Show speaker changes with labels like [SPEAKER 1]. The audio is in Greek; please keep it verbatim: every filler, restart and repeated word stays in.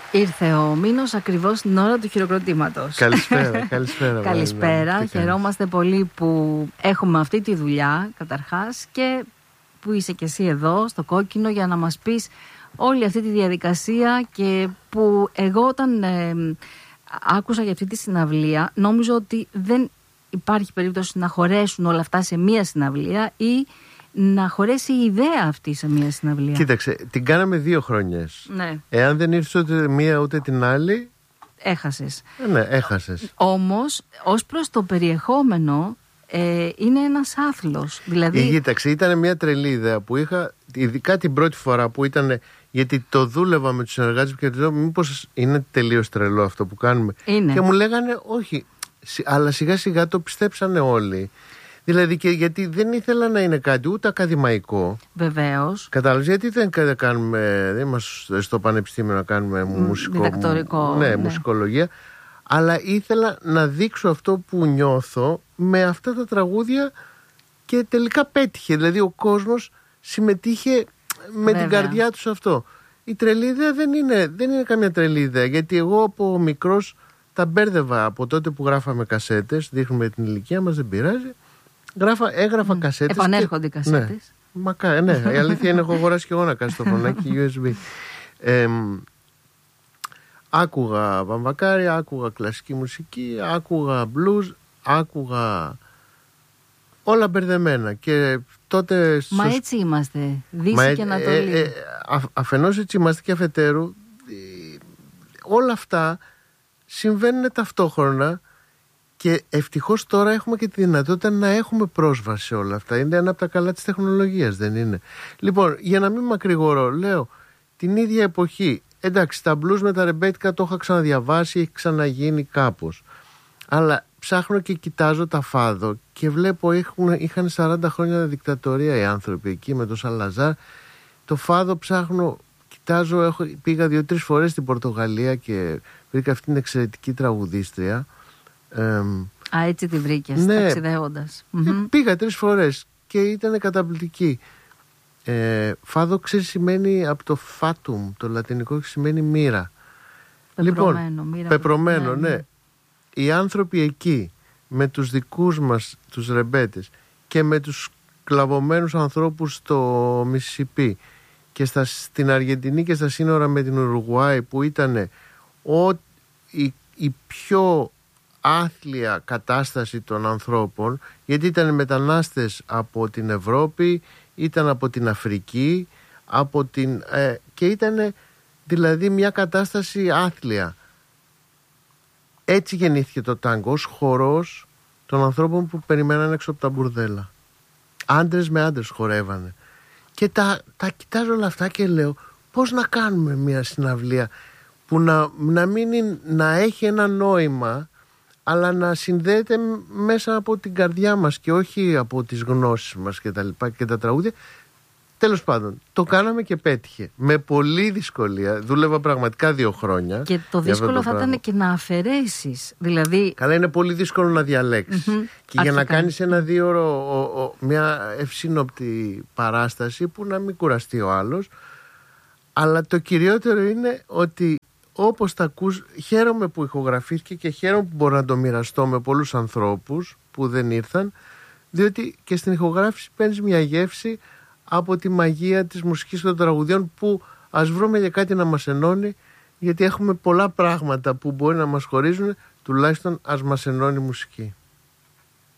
[SPEAKER 1] Ήρθε ο Μήνος ακριβώς την ώρα του χειροκροτήματος.
[SPEAKER 2] Καλησπέρα, καλησπέρα.
[SPEAKER 1] Καλησπέρα, χαιρόμαστε πολύ που έχουμε αυτή τη δουλειά καταρχάς και που είσαι και εσύ εδώ στο Κόκκινο για να μας πεις όλη αυτή τη διαδικασία, και που εγώ όταν ε, άκουσα για αυτή τη συναυλία νόμιζα ότι δεν υπάρχει περίπτωση να χωρέσουν όλα αυτά σε μία συναυλία ή να χωρέσει η ιδέα αυτή σε μία συναυλία.
[SPEAKER 2] Κοίταξε, την κάναμε δύο χρονιές.
[SPEAKER 1] Ναι.
[SPEAKER 2] Εάν δεν ήρθε ούτε μία ούτε την άλλη,
[SPEAKER 1] έχασες.
[SPEAKER 2] Ε, ναι, έχασες.
[SPEAKER 1] Όμως, ως προς το περιεχόμενο, ε, είναι ένας άθλος. Δηλαδή...
[SPEAKER 2] Κοίταξε, ήταν μια τρελή ιδέα που είχα, ειδικά την πρώτη φορά που ήταν, γιατί το δούλευα με τους συνεργάτες και του λέω, μήπως είναι τελείως τρελό αυτό που κάνουμε.
[SPEAKER 1] Είναι.
[SPEAKER 2] Και μου λέγανε όχι, αλλά σιγά σιγά το πιστέψανε όλοι. Δηλαδή, και γιατί δεν ήθελα να είναι κάτι ούτε ακαδημαϊκό.
[SPEAKER 1] Βεβαίως.
[SPEAKER 2] Κατάλαβες, γιατί δεν κάνουμε, δεν είμαστε στο πανεπιστήμιο να κάνουμε μουσικό,
[SPEAKER 1] διδακτορικό,
[SPEAKER 2] ναι,
[SPEAKER 1] ναι,
[SPEAKER 2] μουσικολογία. Αλλά ήθελα να δείξω αυτό που νιώθω με αυτά τα τραγούδια και τελικά πέτυχε. Δηλαδή ο κόσμος συμμετείχε με Βέβαια. την καρδιά του σε αυτό. Η τρελή ιδέα δεν είναι, δεν είναι καμία τρελή ιδέα, γιατί εγώ από μικρός τα μπέρδευα από τότε που γράφαμε κασέτες, δείχνουμε την ηλικία μας, δεν πειράζει. Γράφα, έγραφα mm. κασέτες.
[SPEAKER 1] Επανέρχονται
[SPEAKER 2] και...
[SPEAKER 1] οι κασέτες.
[SPEAKER 2] Ναι, μακά, ναι, η αλήθεια είναι έχω αγοράσει και εγώ ένα κασετοφωνάκι γιου ες μπι. Ε, άκουγα Βαμβακάρη, άκουγα κλασική μουσική, άκουγα blues, άκουγα όλα μπερδεμένα. Και τότε...
[SPEAKER 1] Μα στο... έτσι είμαστε, Δύση Μα, και Ανατολή. Ε, ε,
[SPEAKER 2] α, αφενός έτσι είμαστε και αφετέρου. Ε, όλα αυτά συμβαίνουν ταυτόχρονα. Και ευτυχώς τώρα έχουμε και τη δυνατότητα να έχουμε πρόσβαση σε όλα αυτά. Είναι ένα από τα καλά της τεχνολογίας, δεν είναι? Λοιπόν, για να μην μακρηγορώ, λέω την ίδια εποχή. Εντάξει, τα blues με τα ρεμπέτικα το είχα ξαναδιαβάσει, έχει ξαναγίνει κάπως. Αλλά ψάχνω και κοιτάζω τα φάδο και βλέπω έχουν, είχαν σαράντα χρόνια δικτατορία οι άνθρωποι εκεί με το Σαλαζάρ. Το φάδο ψάχνω, κοιτάζω, έχω, πήγα δύο-τρεις φορές στην Πορτογαλία και βρήκα αυτήν την εξαιρετική τραγουδίστρια. Ε,
[SPEAKER 1] Α, έτσι τη βρήκες,
[SPEAKER 2] ναι,
[SPEAKER 1] ταξιδεύοντας.
[SPEAKER 2] Πήγα τρεις φορές και ήταν καταπληκτική. Ε, φάδο, ξέρεις, σημαίνει από το φάτουμ, το λατινικό, σημαίνει μοίρα.
[SPEAKER 1] Πεπρωμένο,
[SPEAKER 2] λοιπόν,
[SPEAKER 1] μοίρα
[SPEAKER 2] πεπρωμένο, ναι, ναι. Οι άνθρωποι εκεί με τους δικούς μας τους ρεμπέτες και με τους κλαβωμένους ανθρώπους στο Μισισιπί και στα, στην Αργεντινή και στα σύνορα με την Ουρουγουάη, που ήταν ο, η, η πιο άθλια κατάσταση των ανθρώπων, γιατί ήταν μετανάστες από την Ευρώπη, ήταν από την Αφρική, από την, ε, και ήταν δηλαδή μια κατάσταση άθλια. Έτσι γεννήθηκε το τάγκο, ως χορός των ανθρώπων που περιμέναν έξω από τα μπουρδέλα. Άντρες με άντρες χορεύανε. Και τα, τα κοιτάζω όλα αυτά και λέω, πώς να κάνουμε μια συναυλία που να, να, μην είναι, να έχει ένα νόημα, αλλά να συνδέεται μέσα από την καρδιά μας και όχι από τις γνώσεις μας και τα λοιπά και τα τραγούδια. Τέλος πάντων, το κάναμε και πέτυχε. Με πολλή δυσκολία. Δούλευα πραγματικά δύο χρόνια.
[SPEAKER 1] Και το δύσκολο το θα πράγμα. ήταν και να αφαιρέσεις. Δηλαδή...
[SPEAKER 2] Καλά, είναι πολύ δύσκολο να διαλέξεις. Mm-hmm. Και Αρχικά. για να κάνεις ένα δύο ώρο, μια ευσύνοπτη παράσταση που να μην κουραστεί ο άλλος. Αλλά το κυριότερο είναι ότι όπως τα ακούς, χαίρομαι που ηχογραφήθηκε και χαίρομαι που μπορώ να το μοιραστώ με πολλούς ανθρώπους που δεν ήρθαν, διότι και στην ηχογράφηση παίρνεις μια γεύση από τη μαγεία της μουσικής των τραγουδιών, που ας βρούμε για κάτι να μας ενώνει, γιατί έχουμε πολλά πράγματα που μπορεί να μας χωρίζουν, τουλάχιστον ας μας ενώνει η μουσική.